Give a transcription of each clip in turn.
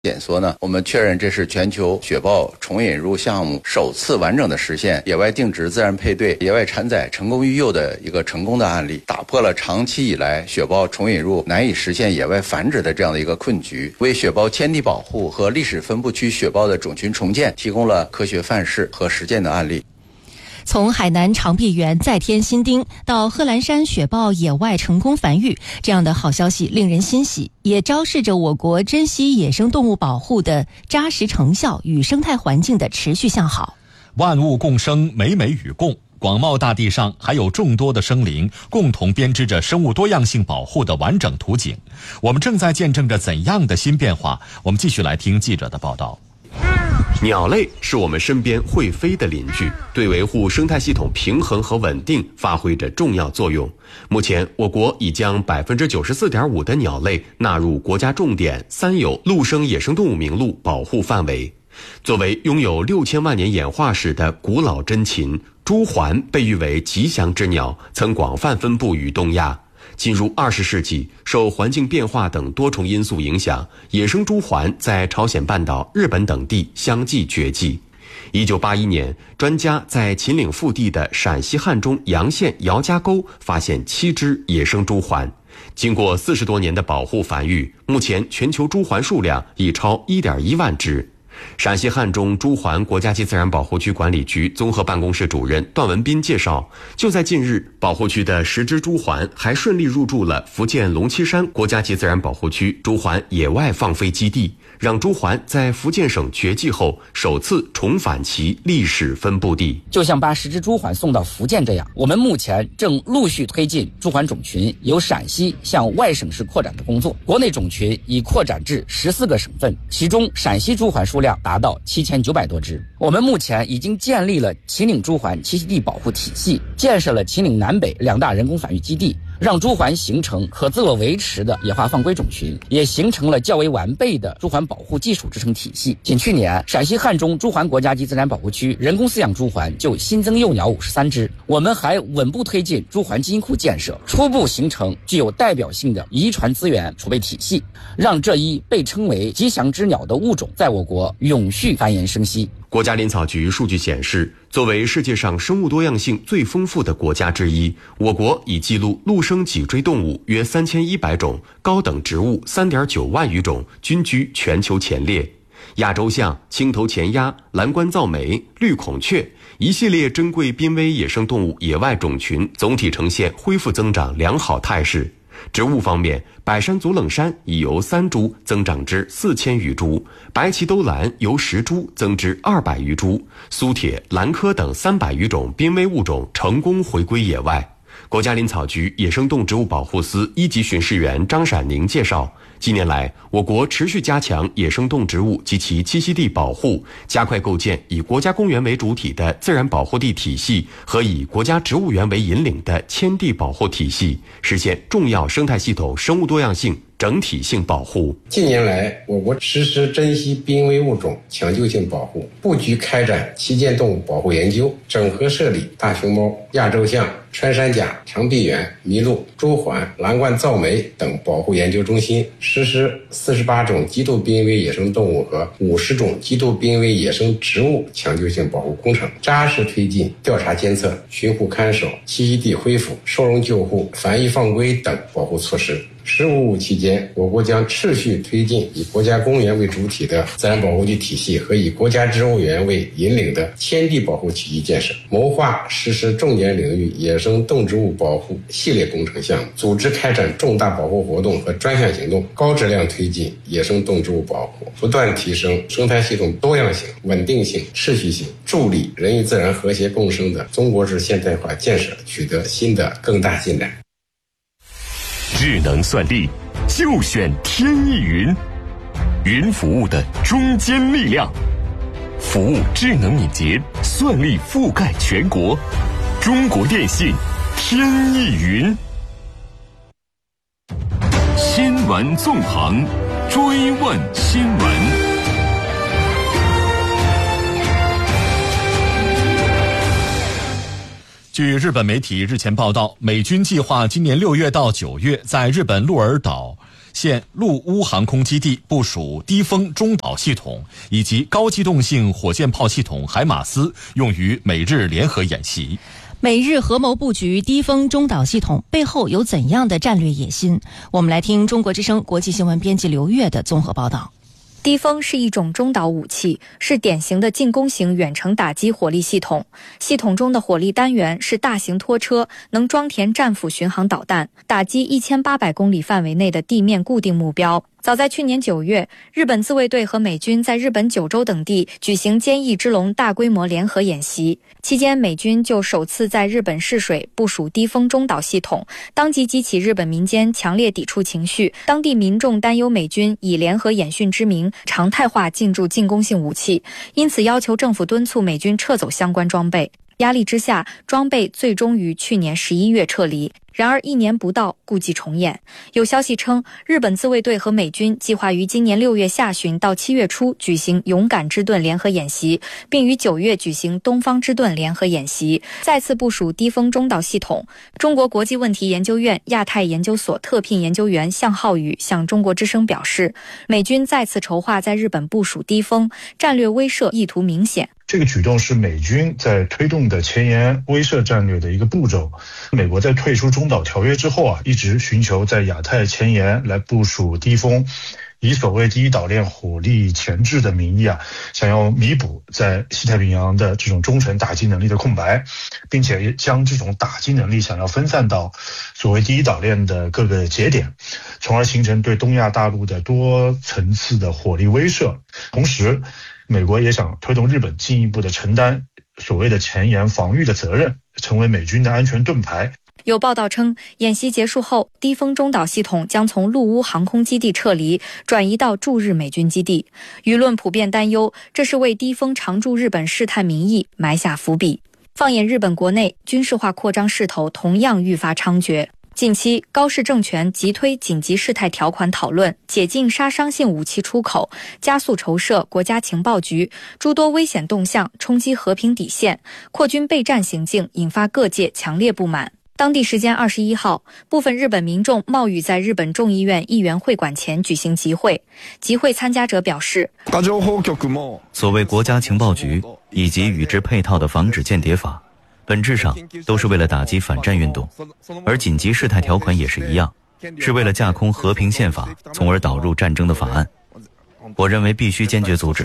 检索呢，我们确认这是全球雪豹重引入项目首次完整的实现野外定植、自然配对、野外产崽成功育幼的一个成功的案例，打破了长期以来雪豹重引入难以实现野外繁殖的这样的一个困局，为雪豹迁地保护和历史分布区雪豹的种群重建提供了科学范式和实践的案例。 从海南长臂猿再添新丁到贺兰山雪豹野外成功繁育，这样的好消息令人欣喜，也昭示着我国珍惜野生动物保护的扎实成效与生态环境的持续向好。 万物共生，美美与共，广袤大地上还有众多的生灵共同编织着生物多样性保护的完整图景。我们正在见证着怎样的新变化？我们继续来听记者的报道。 鸟类是我们身边会飞的邻居，对维护生态系统平衡和稳定发挥着重要作用。目前，我国已将 94.5% 的鸟类纳入国家重点三有陆生野生动物名录保护范围。作为拥有6000万年演化史的古老珍禽，朱鹮被誉为吉祥之鸟，曾广泛分布于东亚。进入20世纪，受环境变化等多重因素影响，野生朱鹮在朝鲜半岛、日本等地相继绝迹。1981年，专家在秦岭腹地的陕西汉中洋县姚家沟发现7只野生朱鹮。经过40多年的保护繁育，目前全球朱鹮数量已超1.1万只。陕西汉中朱鹮国家级自然保护区管理局综合办公室主任段文斌介绍，就在近日，保护区的10只朱鹮还顺利入驻了福建龙栖山国家级自然保护区朱鹮野外放飞基地，让朱鹮在福建省绝迹后首次重返其历史分布地。 就像把10只朱鹮送到福建这样，我们目前正陆续推进朱鹮种群由陕西向外省市扩展的工作，国内种群已扩展至14个省份，其中陕西朱鹮数量达到7900多只。我们目前已经建立了秦岭朱鹮栖息地保护体系，建设了秦岭南北2大人工繁育基地，让朱鹮形成可自我维持的野化放归种群，也形成了较为完备的朱鹮保护技术支撑体系。仅去年，陕西汉中朱鹮国家级自然保护区人工饲养朱鹮就新增幼鸟53只。我们还稳步推进朱鹮基因库建设，初步形成具有代表性的遗传资源储备体系，让这一被称为吉祥之鸟的物种在我国永续繁衍生息。 国家林草局数据显示，作为世界上生物多样性最丰富的国家之一，我国已记录陆生脊椎动物约3100种，高等植物3.9万余种，均居全球前列。亚洲象、青头前鸭、蓝冠噪眉、绿孔雀一系列珍贵濒危野生动物野外种群总体呈现恢复增长良好态势。植物方面，百山足冷杉已由3株增长至4000余株，白鳍兜兰由10株增至200余株，苏铁、兰科等300余种濒危物种成功回归野外。国家林草局野生动植物保护司1级巡视员张闪宁介绍，近年来，我国持续加强野生动植物及其栖息地保护，加快构建以国家公园为主体的自然保护地体系和以国家植物园为引领的迁地保护体系，实现重要生态系统生物多样性整体性保护。 近年来，我国实施珍稀濒危物种抢救性保护，布局开展旗舰动物保护研究，整合设立大熊猫、亚洲象、穿山甲、长臂猿、麋鹿、朱鹮、蓝冠噪眉等保护研究中心，实施48种极度濒危野生动物和50种极度濒危野生植物抢救性保护工程，扎实推进调查监测、巡护看守、栖息地恢复、收容救护、繁育放归等保护措施。“15+5”期间，我国将持续推进以国家公园为主体的自然保护地体系和以国家植物园为引领的迁地保护体系建设，谋划实施重点领域野生动植物保护系列工程项目，组织开展重大保护活动和专项行动，高质量推进野生动植物保护，不断提升生态系统多样性、稳定性、持续性，助力人与自然和谐共生的中国式现代化建设取得新的更大进展。 智能算力就选天翼云，云服务的中坚力量，服务智能敏捷，算力覆盖全国。中国电信天翼云。新闻纵横，追问新闻。 据日本媒体日前报道，美军计划今年6月到9月在日本鹿儿岛现陆乌航空基地部署低风中导系统以及高机动性火箭炮系统海马斯，用于美日联合演习。 美日合谋布局低风中导系统背后有怎样的战略野心？我们来听中国之声国际新闻编辑刘越的综合报道。 低风是一种中导武器，是典型的进攻型远程打击火力系统。系统中的火力单元是大型拖车，能装填战斧巡航导弹，打击1800公里范围内的地面固定目标。早在去年9月，日本自卫队和美军在日本九州等地举行坚毅之龙大规模联合演习，期间美军就首次在日本试水部署低风中导系统，当即激起日本民间强烈抵触情绪。当地民众担忧美军以联合演训之名常态化进驻进攻性武器，因此要求政府敦促美军撤走相关装备。压力之下，装备最终于去年11月撤离。然而1年不到，故伎重演。有消息称，日本自卫队和美军计划于今年6月下旬到7月初举行勇敢之盾联合演习，并于9月举行东方之盾联合演习，再次部署低风中导系统。中国国际问题研究院亚太研究所特聘研究员向浩宇向中国之声表示，美军再次筹划在日本部署低风，战略威慑意图明显。 这个举动是美军在推动的前沿威慑战略的一个步骤。美国在退出中导条约之后一直寻求在亚太前沿来部署低风，以所谓第一岛链火力前置的名义想要弥补在西太平洋的这种中程打击能力的空白，并且将这种打击能力想要分散到所谓第一岛链的各个节点，从而形成对东亚大陆的多层次的火力威慑。同时美国也想推动日本进一步的承担所谓的前沿防御的责任，成为美军的安全盾牌。 有报道称，演习结束后，低风中导系统将从陆乌航空基地撤离，转移到驻日美军基地。舆论普遍担忧，这是为低风常驻日本试探民意埋下伏笔。放眼日本国内，军事化扩张势头同样愈发猖獗。近期，高市政权急推紧急事态条款讨论，解禁杀伤性武器出口，加速筹设国家情报局，诸多危险动向冲击和平底线，扩军备战行径引发各界强烈不满。当地时间21号，部分日本民众冒雨在日本众议院议员会馆前举行集会。集会参加者表示， 所谓国家情报局以及与之配套的防止间谍法，本质上都是为了打击反战运动，而紧急事态条款也是一样，是为了架空和平宪法，从而导入战争的法案。我认为必须坚决阻止。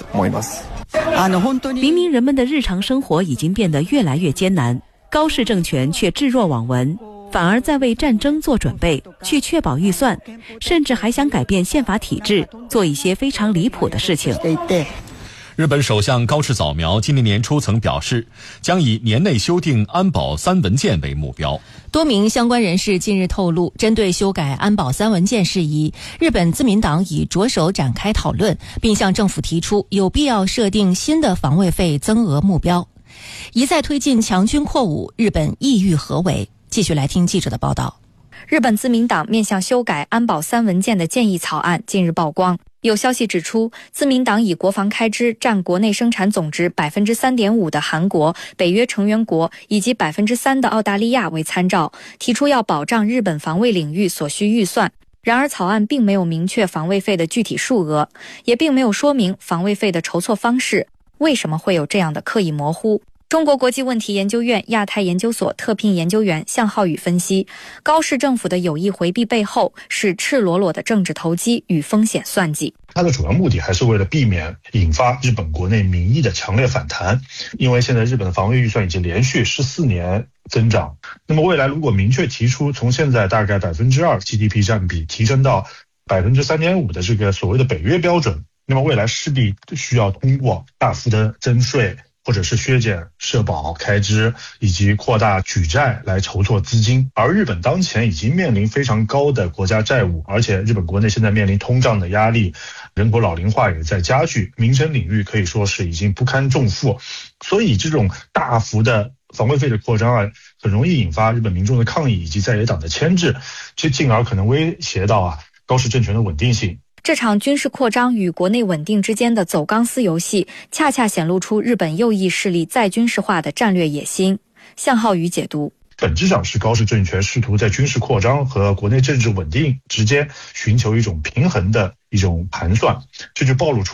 明明人们的日常生活已经变得越来越艰难，高市政权却置若罔闻，反而在为战争做准备，去确保预算，甚至还想改变宪法体制，做一些非常离谱的事情。 日本首相高市早苗今年年初曾表示，将以年内修订安保3文件为目标。 多名相关人士近日透露，针对修改安保3文件事宜，日本自民党已着手展开讨论，并向政府提出有必要设定新的防卫费增额目标。一再推进强军扩武，日本意欲何为？继续来听记者的报道。 日本自民党面向修改安保3文件的建议草案近日曝光。有消息指出，自民党以国防开支占国内生产总值 3.5% 的韩国、北约成员国以及 3% 的澳大利亚为参照，提出要保障日本防卫领域所需预算。然而草案并没有明确防卫费的具体数额，也并没有说明防卫费的筹措方式。为什么会有这样的刻意模糊？中国国际问题研究院亚太研究所特聘研究员向浩宇分析，高市政府的有意回避背后是赤裸裸的政治投机与风险算计。 它的主要目的还是为了避免引发日本国内民意的强烈反弹，因为现在日本的防卫预算已经连续14年增长，那么未来如果明确提出从现在大概 2% GDP 占比提升到 3.5% 的这个所谓的北约标准，那么未来势必需要通过大幅的增税，或者是削减社保开支以及扩大举债来筹措资金。而日本当前已经面临非常高的国家债务，而且日本国内现在面临通胀的压力，人口老龄化也在加剧，民生领域可以说是已经不堪重负。所以这种大幅的防卫费的扩张很容易引发日本民众的抗议以及在野党的牵制，这进而可能威胁到高市政权的稳定性。 这场军事扩张与国内稳定之间的走钢丝游戏，恰恰显露出日本右翼势力再军事化的战略野心。向浩宇解读， 本质上是高氏政权试图在军事扩张和国内政治稳定之间寻求一种平衡的一种盘算，这就暴露出